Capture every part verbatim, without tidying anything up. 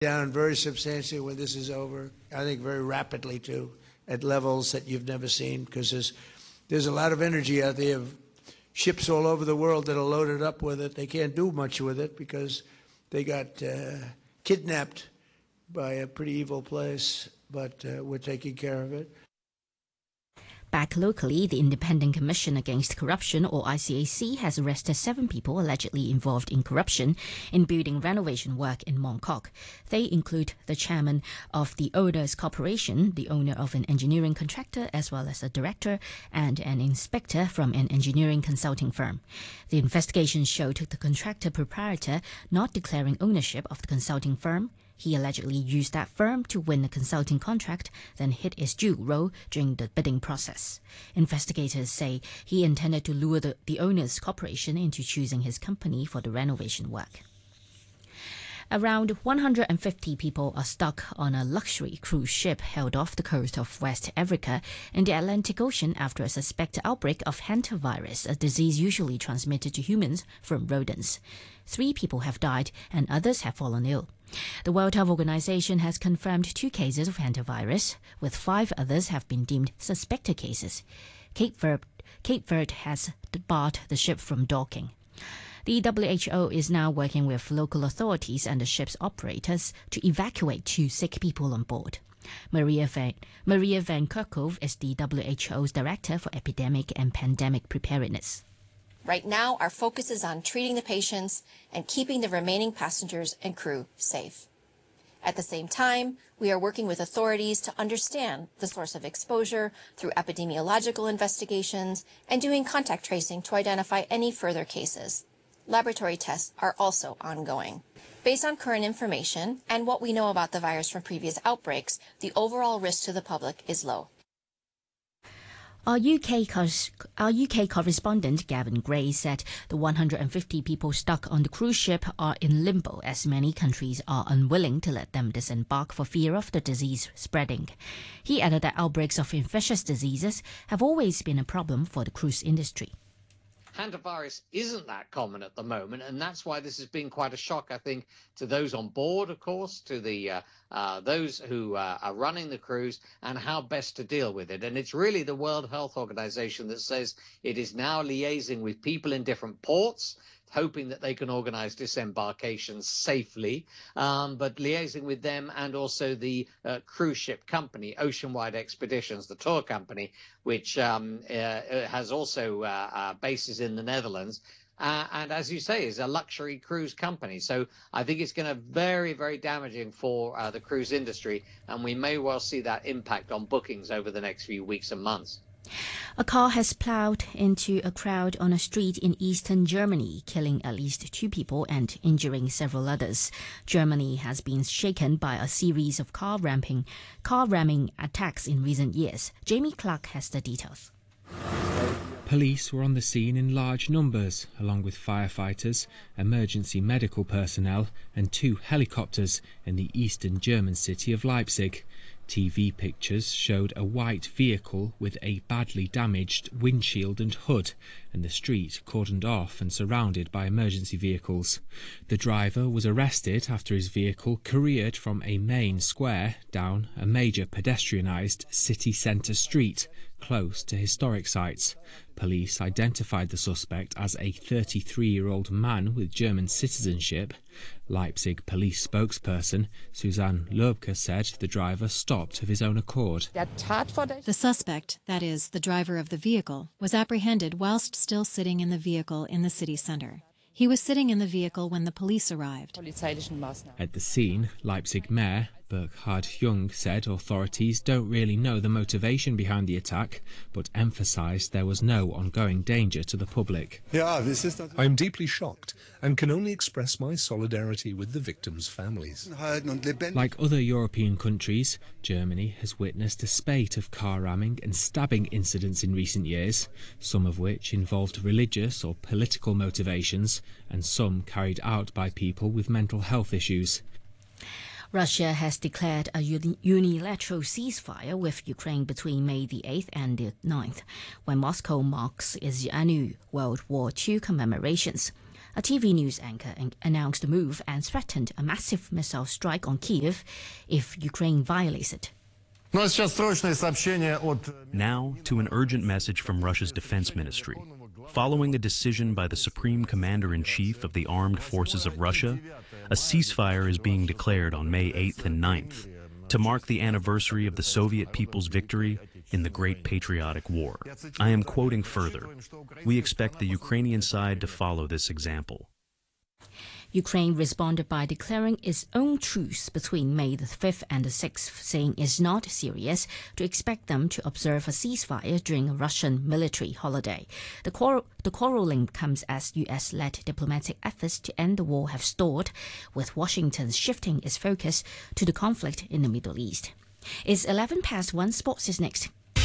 Down very substantially when this is over. I think very rapidly too, at levels that you've never seen, because there's there's a lot of energy out there of ships all over the world that are loaded up with it. They can't do much with it because they got uh, kidnapped by a pretty evil place, but uh, we're taking care of it. Back locally, the Independent Commission Against Corruption, or I C A C, has arrested seven people allegedly involved in corruption in building renovation work in Mong Kok. They include the chairman of the Owners Corporation, the owner of an engineering contractor, as well as a director and an inspector from an engineering consulting firm. The investigation showed the contractor proprietor not declaring ownership of the consulting firm. He allegedly used that firm to win a consulting contract, then hit his due role during the bidding process. Investigators say he intended to lure the, the Owners Corporation into choosing his company for the renovation work. Around one hundred fifty people are stuck on a luxury cruise ship held off the coast of West Africa in the Atlantic Ocean after a suspected outbreak of hantavirus, a disease usually transmitted to humans from rodents. Three people have died and others have fallen ill. The World Health Organization has confirmed two cases of hantavirus, with five others have been deemed suspected cases. Cape Verde, Cape Verde has barred the ship from docking. The W H O is now working with local authorities and the ship's operators to evacuate two sick people on board. Maria Van, Maria Van Kerkhove is the W H O's Director for Epidemic and Pandemic Preparedness. Right now, our focus is on treating the patients and keeping the remaining passengers and crew safe. At the same time, we are working with authorities to understand the source of exposure through epidemiological investigations and doing contact tracing to identify any further cases. Laboratory tests are also ongoing. Based on current information and what we know about the virus from previous outbreaks, the overall risk to the public is low. Our U K, our U K correspondent Gavin Gray said the one hundred fifty people stuck on the cruise ship are in limbo as many countries are unwilling to let them disembark for fear of the disease spreading. He added that outbreaks of infectious diseases have always been a problem for the cruise industry. Hantavirus isn't that common at the moment, and that's why this has been quite a shock, I think, to those on board, of course, to the uh, uh, those who uh, are running the cruise, and how best to deal with it. And it's really the World Health Organization that says it is now liaising with people in different ports, hoping that they can organize disembarkations safely, um, but liaising with them and also the uh, cruise ship company, Ocean Wide Expeditions, the tour company, which um, uh, has also uh, uh, bases in the Netherlands. Uh, and as you say, is a luxury cruise company. So I think it's going to be very, very damaging for uh, the cruise industry. And we may well see that impact on bookings over the next few weeks and months. A car has ploughed into a crowd on a street in eastern Germany, killing at least two people and injuring several others. Germany has been shaken by a series of car ramming, car ramming attacks in recent years. Jamie Clark has the details. Police were on the scene in large numbers, along with firefighters, emergency medical personnel and two helicopters in the eastern German city of Leipzig. T V pictures showed a white vehicle with a badly damaged windshield and hood, and the street cordoned off and surrounded by emergency vehicles. The driver was arrested after his vehicle careered from a main square down a major pedestrianised city centre street close to historic sites. Police identified the suspect as a thirty-three-year-old man with German citizenship. Leipzig police spokesperson Susanne Löbke said the driver stopped of his own accord. The suspect, that is, the driver of the vehicle, was apprehended whilst still sitting in the vehicle in the city centre. He was sitting in the vehicle when the police arrived. At the scene, Leipzig Mayor Burkhard Jung said authorities don't really know the motivation behind the attack, but emphasised there was no ongoing danger to the public. I am deeply shocked and can only express my solidarity with the victims' families. Like other European countries, Germany has witnessed a spate of car ramming and stabbing incidents in recent years, some of which involved religious or political motivations, and some carried out by people with mental health issues. Russia has declared a unilateral ceasefire with Ukraine between May the eighth and the ninth, when Moscow marks its annual World War Two commemorations. A T V news anchor announced the move and threatened a massive missile strike on Kyiv if Ukraine violates it. Now to an urgent message from Russia's defense ministry. Following a decision by the Supreme Commander-in-Chief of the Armed Forces of Russia, a ceasefire is being declared on May eighth and ninth to mark the anniversary of the Soviet people's victory in the Great Patriotic War. I am quoting further. We expect the Ukrainian side to follow this example. Ukraine responded by declaring its own truce between May the fifth and the sixth, saying it's not serious to expect them to observe a ceasefire during a Russian military holiday. The, quar- the quarreling comes as U S-led diplomatic efforts to end the war have stalled, with Washington shifting its focus to the conflict in the Middle East. It's eleven past one. Sports is next.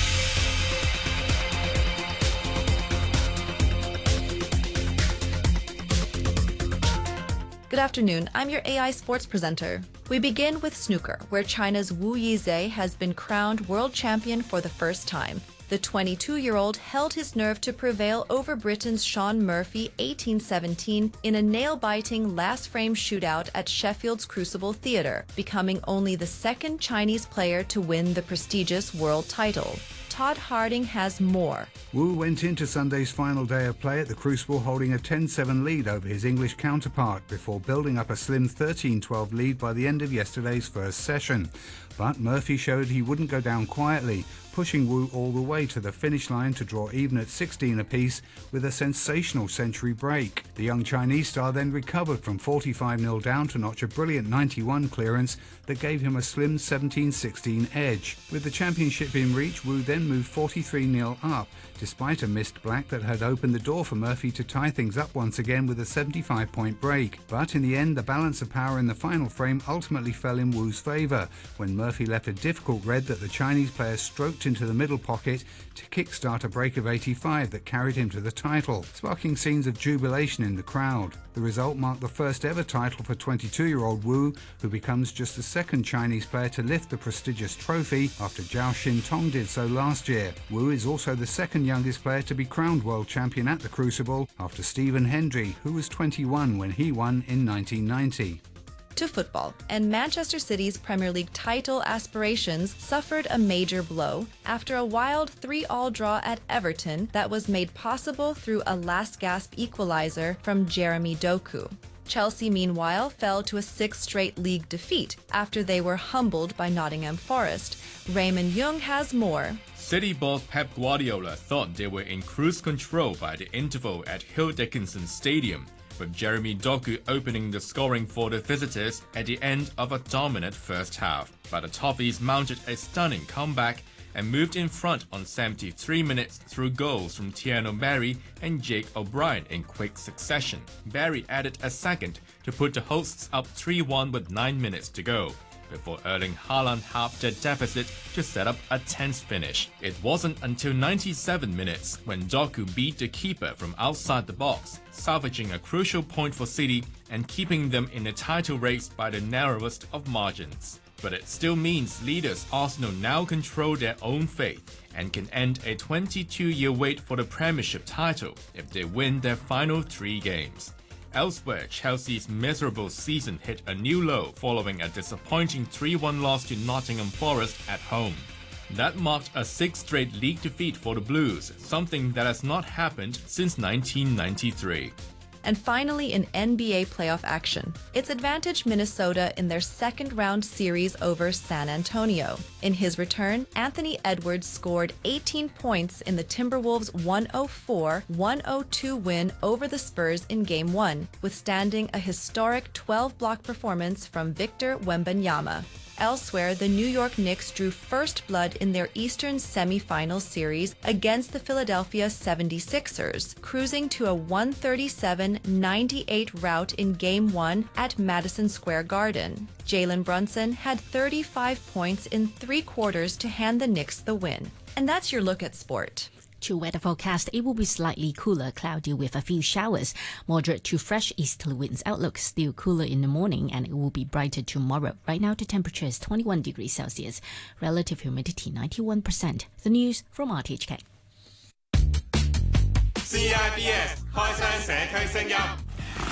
Good afternoon, I'm your A I sports presenter. We begin with snooker, where China's Wu Yizhe has been crowned world champion for the first time. The twenty-two-year-old held his nerve to prevail over Britain's Shaun Murphy eighteen seventeen in a nail-biting last-frame shootout at Sheffield's Crucible Theatre, becoming only the second Chinese player to win the prestigious world title. Todd Harding has more. Wu went into Sunday's final day of play at the Crucible holding a ten seven lead over his English counterpart before building up a slim thirteen twelve lead by the end of yesterday's first session. But Murphy showed he wouldn't go down quietly, pushing Wu all the way to the finish line to draw even at sixteen apiece with a sensational century break. The young Chinese star then recovered from forty-five nil down to notch a brilliant ninety-one clearance that gave him a slim seventeen sixteen edge. With the championship in reach, Wu then moved forty-three nil up, despite a missed black that had opened the door for Murphy to tie things up once again with a seventy-five point break. But in the end, the balance of power in the final frame ultimately fell in Wu's favour, when Murphy left a difficult red that the Chinese player stroked into the middle pocket to kickstart a break of eighty-five that carried him to the title, sparking scenes of jubilation in the crowd. The result marked the first ever title for twenty-two-year-old Wu, who becomes just the second Chinese player to lift the prestigious trophy after Zhao Xintong did so last year. Wu is also the second youngest player to be crowned world champion at the Crucible after Stephen Hendry, who was twenty-one when he won in nineteen ninety. To football, and Manchester City's Premier League title aspirations suffered a major blow after a wild three all draw at Everton that was made possible through a last-gasp equaliser from Jeremy Doku. Chelsea, meanwhile, fell to a sixth straight league defeat after they were humbled by Nottingham Forest. Raymond Young has more. City boss Pep Guardiola thought they were in cruise control by the interval at Hill Dickinson Stadium, with Jeremy Doku opening the scoring for the visitors at the end of a dominant first half. But the Toffees mounted a stunning comeback and moved in front on seventy-three minutes through goals from Tiano Barry and Jake O'Brien in quick succession. Barry added a second to put the hosts up three one with nine minutes to go, before Erling Haaland halved their deficit to set up a tense finish. It wasn't until ninety-seven minutes when Doku beat the keeper from outside the box, salvaging a crucial point for City and keeping them in the title race by the narrowest of margins. But it still means leaders Arsenal now control their own fate and can end a twenty-two-year wait for the Premiership title if they win their final three games. Elsewhere, Chelsea's miserable season hit a new low following a disappointing three one loss to Nottingham Forest at home. That marked a sixth straight league defeat for the Blues, something that has not happened since nineteen ninety-three. And finally, in N B A playoff action, it's advantaged Minnesota in their second-round series over San Antonio. In his return, Anthony Edwards scored eighteen points in the Timberwolves' one oh four one oh two win over the Spurs in Game one, withstanding a historic twelve-block performance from Victor Wembanyama. Elsewhere, the New York Knicks drew first blood in their Eastern semifinal series against the Philadelphia seventy-sixers, cruising to a one thirty-seven ninety-eight rout in Game one at Madison Square Garden. Jalen Brunson had thirty-five points in three quarters to hand the Knicks the win. And that's your look at sport. To weather forecast, it will be slightly cooler, cloudy with a few showers. Moderate to fresh easterly winds outlook, still cooler in the morning, and it will be brighter tomorrow. Right now, the temperature is twenty-one degrees Celsius. Relative humidity ninety-one percent. The news from R T H K. C I B S 開聲社區聲音。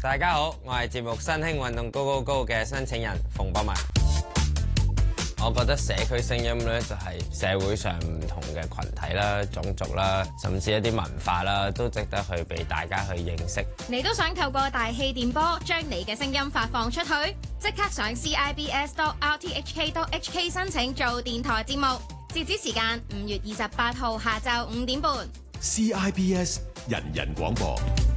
大家好，我係節目新興運動高高高嘅申請人馮博文。我覺得社區聲音咧就係社會上唔同嘅群體啦、種族啦，甚至一啲文化啦，都值得去俾大家去認識。 你都想透過大氣電波將你嘅聲音發放出去？即刻上 C I B S dot R T H K dot H K 申請做電台節目，截止時間五月二十八號下晝五點半。 C I B S 人人廣播。